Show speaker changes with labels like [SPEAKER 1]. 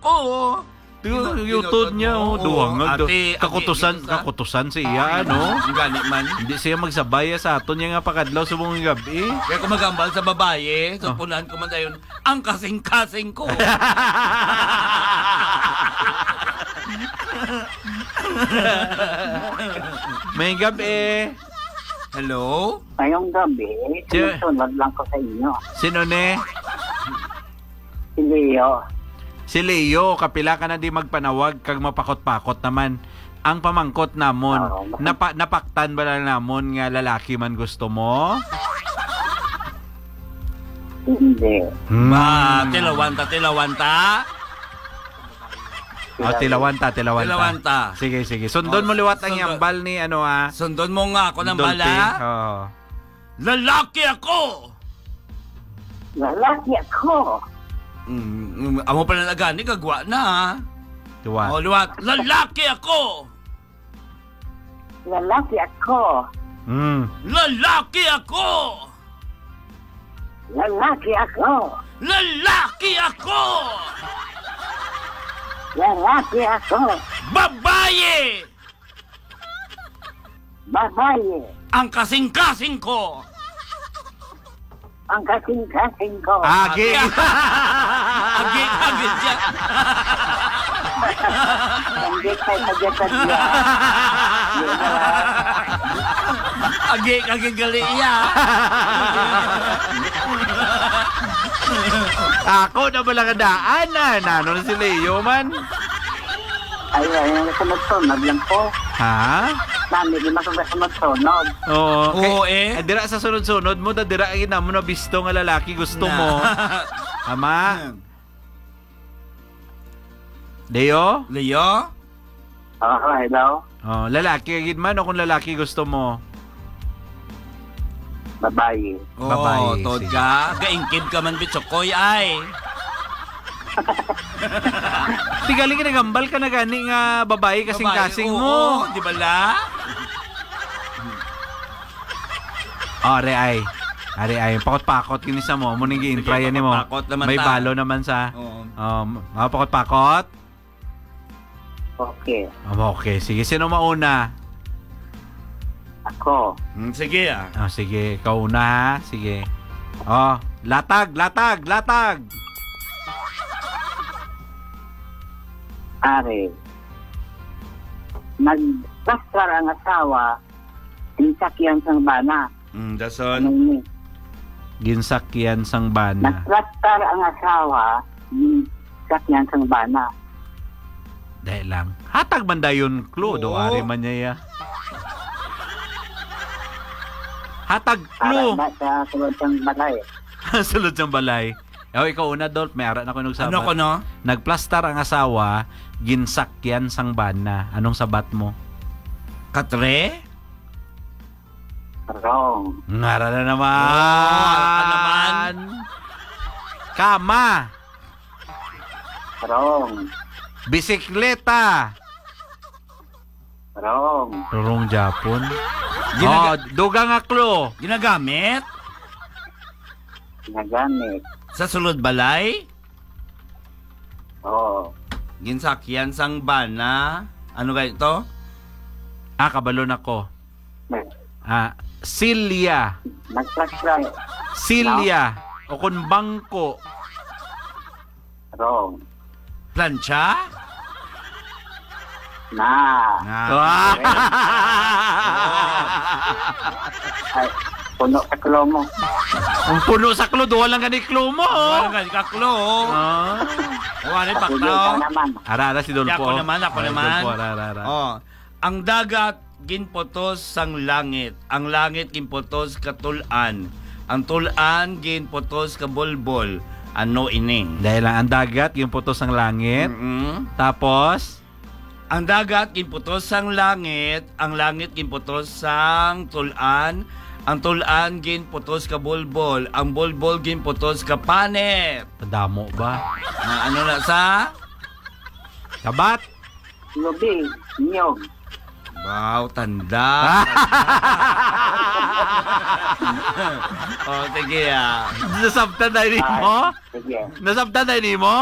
[SPEAKER 1] ko.
[SPEAKER 2] Yutod niya, duwang
[SPEAKER 1] Ate,
[SPEAKER 2] kakutusan siya, ano?
[SPEAKER 1] Ang gani man.
[SPEAKER 2] Hindi siya magsabaya sa aton niya nga pakadlaw sa buong gabi.
[SPEAKER 1] Kaya kung magambal sa babae, so punahan ko man dayon, ang kasing-kasing ko.
[SPEAKER 2] May gabi.
[SPEAKER 1] Hello?
[SPEAKER 3] Ngayong gabi, sumusunod lang ko sa inyo.
[SPEAKER 2] Sino ne?
[SPEAKER 3] Si Leo.
[SPEAKER 2] Si Leo, kapila ka na di magpanawag kag mapakot-pakot naman. Ang pamangkot namon,
[SPEAKER 3] Oo.
[SPEAKER 2] napaktan ba lang namon nga lalaki man gusto mo?
[SPEAKER 3] Hindi.
[SPEAKER 1] Ma, tilawanta.
[SPEAKER 2] Tilawanta. Sige. Sundon mo liwat ang yambal ni ano
[SPEAKER 1] Sundon mo nga ako ng
[SPEAKER 2] Dolphy.
[SPEAKER 1] bala.
[SPEAKER 2] Oo.
[SPEAKER 1] Lalaki ako!
[SPEAKER 3] Lalaki ako.
[SPEAKER 1] Amo pala na gani, kagwa na.
[SPEAKER 2] Liwat.
[SPEAKER 1] O, liwat. Lalaki ako!
[SPEAKER 3] Lalaki ako.
[SPEAKER 1] Lalaki ako!
[SPEAKER 3] Lalaki ako.
[SPEAKER 1] Lalaki ako!
[SPEAKER 3] Lalaki ako.
[SPEAKER 1] Babaye!
[SPEAKER 3] Babae.
[SPEAKER 1] Ang kasing-kasing ko!
[SPEAKER 3] Ang kasing-kasing ko.
[SPEAKER 2] Agi.
[SPEAKER 1] Agit siya.
[SPEAKER 3] Hindi kayo nagyatad niya.
[SPEAKER 1] Agit gali iya.
[SPEAKER 2] Ako na pala kadaanan. Ano na si Leo man?
[SPEAKER 3] Ay, sunod-sunod lang po.
[SPEAKER 2] Ha?
[SPEAKER 3] Dami, di sunod-sunod.
[SPEAKER 2] Oo.
[SPEAKER 1] Oo, eh.
[SPEAKER 2] Dira sa sunod-sunod mo, dira na mo na bisto nga lalaki gusto mo. Ama? Leo?
[SPEAKER 1] Leo?
[SPEAKER 3] Hello?
[SPEAKER 2] Oh, lalaki agad man o kung lalaki gusto mo?
[SPEAKER 3] Babae.
[SPEAKER 2] Babae,
[SPEAKER 1] Tod
[SPEAKER 2] sige.
[SPEAKER 1] ka. Gaingkib ka man, bitsokoy, ay.
[SPEAKER 2] Tigaling ka nagambal ka na gani nga babae kasing-kasing
[SPEAKER 1] Babae,
[SPEAKER 2] mo.
[SPEAKER 1] oo, di ba la?
[SPEAKER 2] Are ay. Pakot-pakot kinisa mo. Mo nang gi-intryan ni mo.
[SPEAKER 1] pakot naman
[SPEAKER 2] May
[SPEAKER 1] ta.
[SPEAKER 2] balo naman sa.
[SPEAKER 1] Oo.
[SPEAKER 2] Pakot-pakot.
[SPEAKER 3] Okay.
[SPEAKER 2] Okay, sige. Sino mauna?
[SPEAKER 3] Ako.
[SPEAKER 1] Sige
[SPEAKER 2] Sige, ikaw una ha. Sige. Latag.
[SPEAKER 3] Ari. Nagplastar ang asawa, insakyan sang bana.
[SPEAKER 1] Dason.
[SPEAKER 3] Anong ni?
[SPEAKER 2] Ginsakyan sang bana.
[SPEAKER 3] Nagplastar ang asawa, insakyan sang bana.
[SPEAKER 2] Dahil lang. Hatag man dayon clue.
[SPEAKER 1] Oo.
[SPEAKER 2] Doari man niya ya. Hatag
[SPEAKER 3] Para
[SPEAKER 2] clue.
[SPEAKER 3] ba sa sulod sang balay.
[SPEAKER 2] Sulod sang balay. Ikaw una, Dolph. May ara na ko nagsabat.
[SPEAKER 1] Ano ko, no?
[SPEAKER 2] Nagplastar ang asawa, ginsakyan sang bana. Anong sabat mo?
[SPEAKER 1] Katre?
[SPEAKER 3] Wrong.
[SPEAKER 2] Ngara na naman.
[SPEAKER 1] Ano naman?
[SPEAKER 2] Kama.
[SPEAKER 3] Wrong.
[SPEAKER 2] Bisikleta.
[SPEAKER 3] Wrong.
[SPEAKER 2] Rurong Japon. Dugang aklo.
[SPEAKER 1] Ginagamit?
[SPEAKER 3] Nagamit.
[SPEAKER 1] Sa sulod balay?
[SPEAKER 3] Oo.
[SPEAKER 1] Ginsakyan sang bana. Ano kayo ito?
[SPEAKER 2] Kabalo na ko. Silya.
[SPEAKER 3] Nagplastar.
[SPEAKER 2] Silya. O kun bangko.
[SPEAKER 3] Wrong.
[SPEAKER 1] Plancha?
[SPEAKER 3] Na. Ay, puno sa kulo mo.
[SPEAKER 2] Ang puno sa klo, duwa lang gani klo mo.
[SPEAKER 1] Wala ka, kaklo. Wala
[SPEAKER 3] Patuloy ka
[SPEAKER 1] paktaw.
[SPEAKER 3] naman.
[SPEAKER 2] Ara si Dolpo.
[SPEAKER 1] Ako naman.
[SPEAKER 2] Dolpo, ara.
[SPEAKER 1] Ang dagat ginpotos sang langit. Ang langit ginpotos ka tulan. Ang tulan ginpotos ka bolbol. Ano ining?
[SPEAKER 2] Dahil lang ang dagat, yung putos ng langit. Tapos,
[SPEAKER 1] Ang dagat ginputos sang langit, ang langit ginputos sang tulan, ang tulan ginputos ka bolbol, ang bolbol ginputos ka panet.
[SPEAKER 2] damo ba?
[SPEAKER 1] Ano na sa?
[SPEAKER 2] Kabat?
[SPEAKER 3] Lubi. Niyog.
[SPEAKER 1] Wow, tanda. Sige
[SPEAKER 2] Nasabtan na ni mo?
[SPEAKER 3] Sige.
[SPEAKER 2] Nasabtan na ni mo?